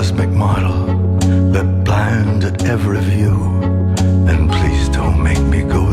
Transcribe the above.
cosmic model that blind at every view. And please don't make me go